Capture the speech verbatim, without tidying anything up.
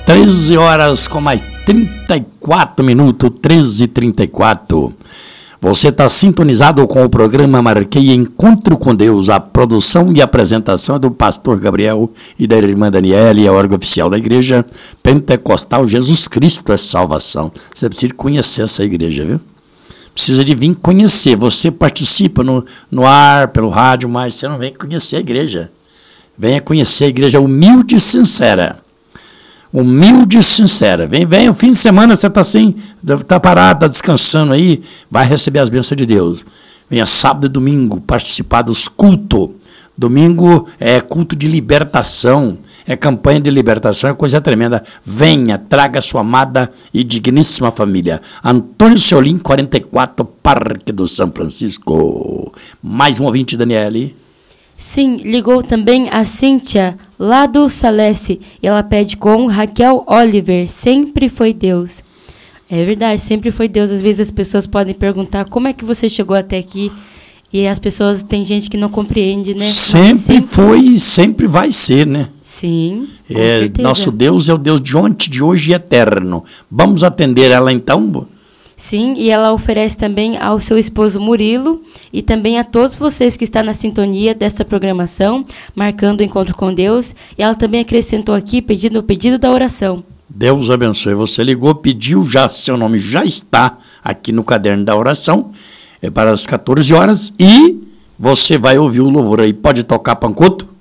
treze horas com mais trinta e quatro minutos, treze e trinta e quatro. Você está sintonizado com o programa Marquei Encontro com Deus. A produção e apresentação é do pastor Gabriel e da irmã Daniele, a órgão oficial da igreja Pentecostal Jesus Cristo é Salvação. Você precisa conhecer essa igreja, viu? Precisa de vir conhecer. Você participa no, no ar, pelo rádio, mas você não vem conhecer a igreja. Venha conhecer a igreja humilde e sincera. Humilde e sincera. Vem, vem, o fim de semana você está assim, está parado, está descansando aí, vai receber as bênçãos de Deus. Venha sábado e domingo participar dos cultos. Domingo é culto de libertação, é campanha de libertação, é coisa tremenda. Venha, traga sua amada e digníssima família. Antônio Seolim, quarenta e quatro, Parque do São Francisco. Mais um ouvinte, Daniele. Sim, ligou também a Cíntia, lá do Salesse, e ela pede com Raquel Oliver, sempre foi Deus. É verdade, sempre foi Deus. Às vezes as pessoas podem perguntar como é que você chegou até aqui, e as pessoas, tem gente que não compreende, né? Sempre, sempre foi e sempre vai ser, né? Sim, com é, certeza. Nosso Deus é o Deus de ontem, de hoje e eterno. Vamos atender ela então? Sim, e ela oferece também ao seu esposo Murilo e também a todos vocês que estão na sintonia dessa programação, marcando o encontro com Deus. E ela também acrescentou aqui, pedindo o pedido da oração. Deus abençoe. Você ligou, pediu, já seu nome já está aqui no caderno da oração. É para as quatorze horas e você vai ouvir o louvor aí. Pode tocar, Pancoto?